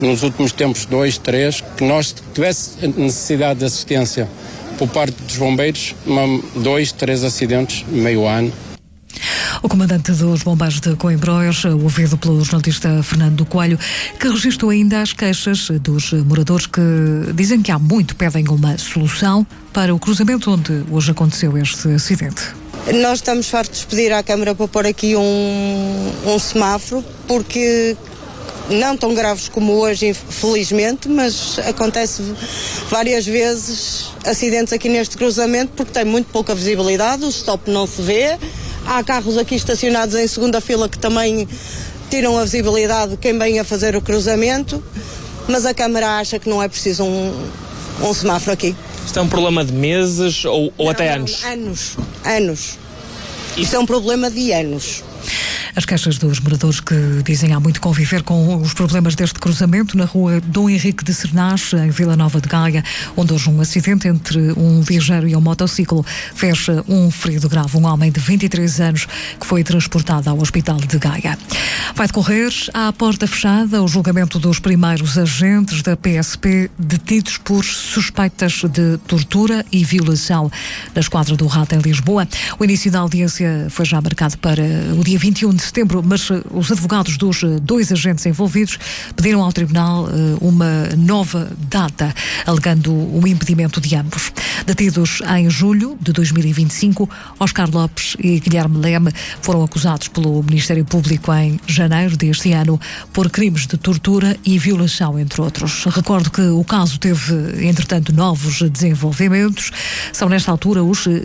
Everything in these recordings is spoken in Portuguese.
nos últimos tempos 2, 3, que nós tivesse necessidade de assistência por parte dos bombeiros, 2, 3 acidentes no meio ano. O comandante dos bombeiros de Coimbrões, ouvido pelo jornalista Fernando Coelho, que registrou ainda as queixas dos moradores que dizem que há muito pedem uma solução para o cruzamento onde hoje aconteceu este acidente. Nós estamos fartos de pedir à Câmara para pôr aqui um semáforo, porque não tão graves como hoje, felizmente, mas acontece várias vezes acidentes aqui neste cruzamento porque tem muito pouca visibilidade, o stop não se vê, há carros aqui estacionados em segunda fila que também tiram a visibilidade de quem vem a fazer o cruzamento, mas a Câmara acha que não é preciso um semáforo aqui. Isto é um problema de meses ou até anos? Anos. Isto é um problema de anos. As queixas dos moradores que dizem há muito conviver com os problemas deste cruzamento na rua Dom Henrique de Sernás, em Vila Nova de Gaia, onde hoje um acidente entre um viajeiro e um motociclo fez um ferido grave, um homem de 23 anos que foi transportado ao hospital de Gaia. Vai decorrer à porta fechada o julgamento dos primeiros agentes da PSP detidos por suspeitas de tortura e violação na esquadra do Rato em Lisboa. O início da audiência foi já marcado para o dia 21 de setembro, mas os advogados dos 2 agentes envolvidos pediram ao Tribunal uma nova data, alegando o impedimento de ambos. Detidos em julho de 2025, Oscar Lopes e Guilherme Leme foram acusados pelo Ministério Público em janeiro deste ano por crimes de tortura e violação, entre outros. Recordo que o caso teve, entretanto, novos desenvolvimentos. São nesta altura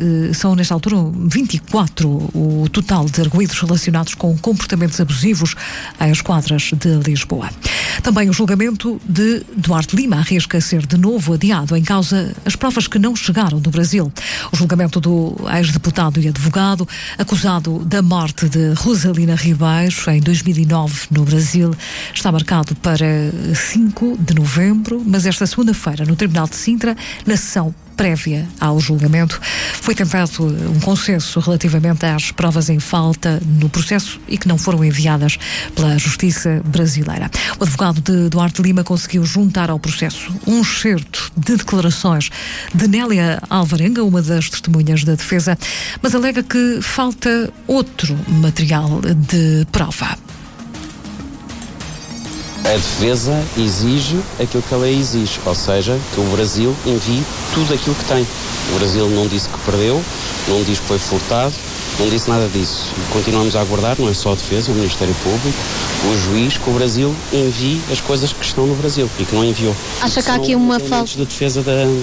24 o total de arguidos relacionados com comportamentos abusivos às esquadras de Lisboa. Também o julgamento de Duarte Lima arrisca ser de novo adiado em causa as provas que não chegaram do Brasil. O julgamento do ex-deputado e advogado acusado da morte de Rosalina Ribeiro em 2009 no Brasil está marcado para 5 de novembro, mas esta segunda-feira no Tribunal de Sintra, na sessão prévia ao julgamento, foi tentado um consenso relativamente às provas em falta no processo e que não foram enviadas pela Justiça brasileira. O advogado de Duarte Lima conseguiu juntar ao processo um excerto de declarações de Nélia Alvarenga, uma das testemunhas da defesa, mas alega que falta outro material de prova. A defesa exige aquilo que a lei exige, ou seja, que o Brasil envie tudo aquilo que tem. O Brasil não disse que perdeu, não diz que foi furtado, não disse nada disso. Continuamos a aguardar, não é só a defesa, o Ministério Público, o juiz, que o Brasil envie as coisas que estão no Brasil e que não enviou. Acha que há aqui uma falta de defesa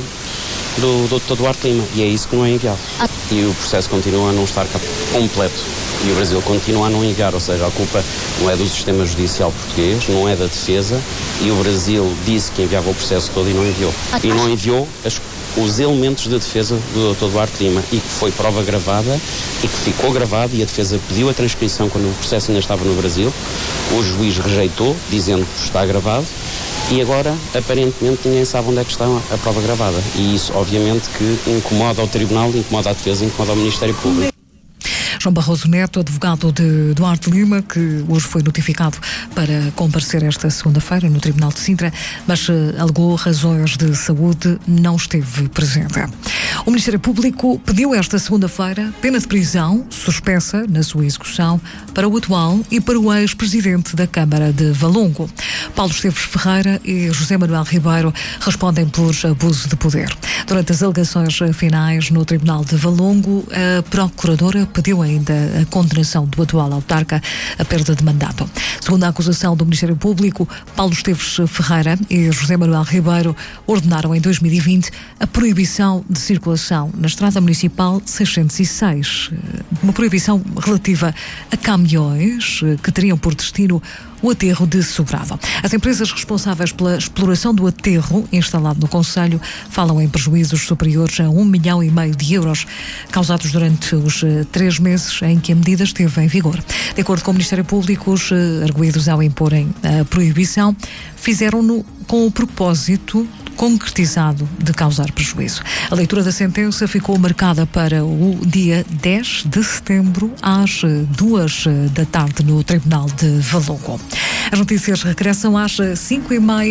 do Dr. Duarte Lima, e é isso que não é enviado. E o processo continua a não estar completo. E o Brasil continua a não enviar, ou seja, a culpa não é do sistema judicial português, não é da defesa, e o Brasil disse que enviava o processo todo e não enviou. E não enviou os elementos de defesa do Dr. Duarte Lima, e que foi prova gravada, e que ficou gravado, e a defesa pediu a transcrição quando o processo ainda estava no Brasil, o juiz rejeitou, dizendo que está gravado, e agora, aparentemente, ninguém sabe onde é que está a prova gravada. E isso, obviamente, que incomoda ao Tribunal, incomoda a defesa, incomoda ao Ministério Público. João Barroso Neto, advogado de Duarte Lima, que hoje foi notificado para comparecer esta segunda-feira no Tribunal de Sintra, mas alegou razões de saúde, não esteve presente. O Ministério Público pediu esta segunda-feira pena de prisão suspensa na sua execução para o atual e para o ex-presidente da Câmara de Valongo. Paulo Esteves Ferreira e José Manuel Ribeiro respondem por abuso de poder. Durante as alegações finais no Tribunal de Valongo, a Procuradora pediu ainda a condenação do atual autarca à perda de mandato. Segundo a acusação do Ministério Público, Paulo Esteves Ferreira e José Manuel Ribeiro ordenaram em 2020 a proibição de circulação na Estrada Municipal 606, uma proibição relativa a caminhões que teriam por destino o aterro de Sobrado. As empresas responsáveis pela exploração do aterro instalado no concelho falam em prejuízos superiores a 1,5 milhão de euros causados durante os 3 meses em que a medida esteve em vigor. De acordo com o Ministério Público, os arguidos ao imporem a proibição fizeram-no com o propósito concretizado de causar prejuízo. A leitura da sentença ficou marcada para o dia 10 de setembro às 2 da tarde no Tribunal de Valongo. As notícias regressam às 5h30.